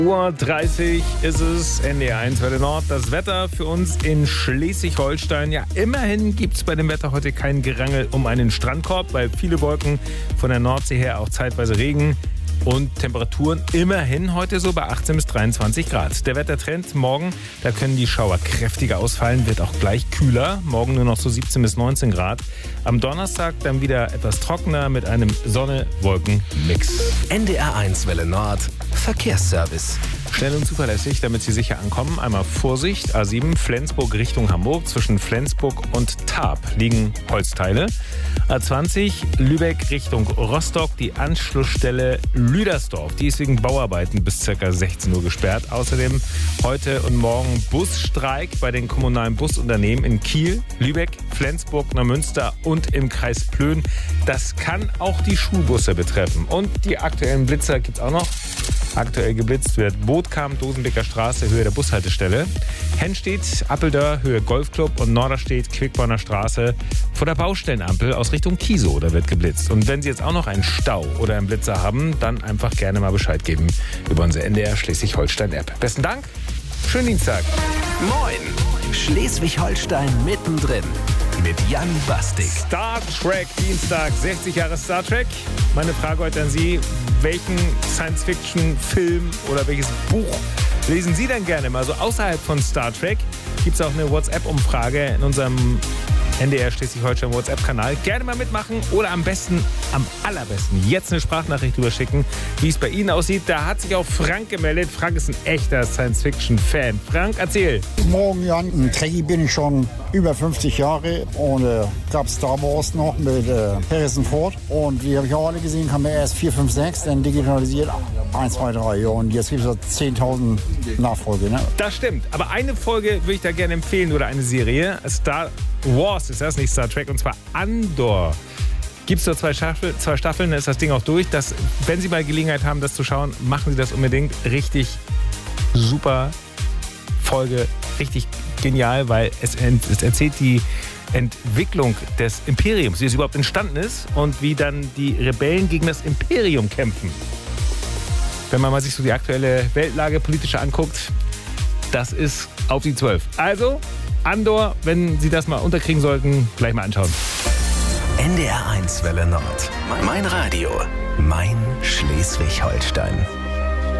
Uhr 30 ist es, NDR 1 Welle Nord. Das Wetter für uns in Schleswig-Holstein. Ja, immerhin gibt es bei dem Wetter heute kein Gerangel um einen Strandkorb, weil viele Wolken von der Nordsee her, auch zeitweise Regen. Und Temperaturen immerhin heute so bei 18 bis 23 Grad. Der Wettertrend morgen, da können die Schauer kräftiger ausfallen, wird auch gleich kühler. Morgen nur noch so 17 bis 19 Grad. Am Donnerstag dann wieder etwas trockener mit einem Sonne-Wolken-Mix. NDR 1 Welle Nord, Verkehrsservice. Schnell und zuverlässig, damit Sie sicher ankommen. Einmal Vorsicht, A7 Flensburg Richtung Hamburg. Zwischen Flensburg und Tarp liegen Holzteile. A20 Lübeck Richtung Rostock. Die Anschlussstelle Lüdersdorf. Die ist wegen Bauarbeiten bis ca. 16 Uhr gesperrt. Außerdem heute und morgen Busstreik bei den kommunalen Busunternehmen in Kiel, Lübeck, Flensburg, Neumünster und im Kreis Plön. Das kann auch die Schulbusse betreffen. Und die aktuellen Blitzer gibt es auch noch. Aktuell geblitzt wird Bootkamp, Dosenbeker Straße, Höhe der Bushaltestelle. Hennstedt, Appeldörr, Höhe Golfclub und Norderstedt, Quickborner Straße vor der Baustellenampel aus Richtung Kiesow. Da wird geblitzt. Und wenn Sie jetzt auch noch einen Stau oder einen Blitzer haben, dann einfach gerne mal Bescheid geben über unsere NDR Schleswig-Holstein-App. Besten Dank, schönen Dienstag. Moin, Schleswig-Holstein mittendrin mit Jan Bastik. Star Trek, Dienstag, 60 Jahre Star Trek. Meine Frage heute an Sie, welchen Science-Fiction-Film oder welches Buch lesen Sie denn gerne mal? So außerhalb von Star Trek gibt es auch eine WhatsApp-Umfrage in unserem NDR Schleswig-Holstein WhatsApp-Kanal. Gerne mal mitmachen oder am allerbesten jetzt eine Sprachnachricht überschicken, wie es bei Ihnen aussieht. Da hat sich auch Frank gemeldet. Frank ist ein echter Science-Fiction-Fan. Frank, erzähl. Guten Morgen, Jan. Ein Trekkie bin ich schon über 50 Jahre und gab Star Wars noch mit Harrison Ford. Und die habe ich auch alle gesehen, haben wir erst 4, 5, 6, dann digitalisiert 1, 2, 3. Ja, und jetzt gibt es 10.000 Nachfolge. Ne? Das stimmt. Aber eine Folge würde ich da gerne empfehlen oder eine Serie. Star Wars ist das, nicht Star Trek, und zwar Andor. Gibt es nur zwei Staffeln, dann ist das Ding auch durch. Wenn Sie mal Gelegenheit haben, das zu schauen, machen Sie das unbedingt. Richtig super Folge, richtig genial, weil es erzählt die Entwicklung des Imperiums, wie es überhaupt entstanden ist und wie dann die Rebellen gegen das Imperium kämpfen. Wenn man mal sich so die aktuelle Weltlage politische anguckt, das ist auf die 12. Also Andor, wenn Sie das mal unterkriegen sollten, gleich mal anschauen. NDR 1 Welle Nord. Mein Radio. Mein Schleswig-Holstein.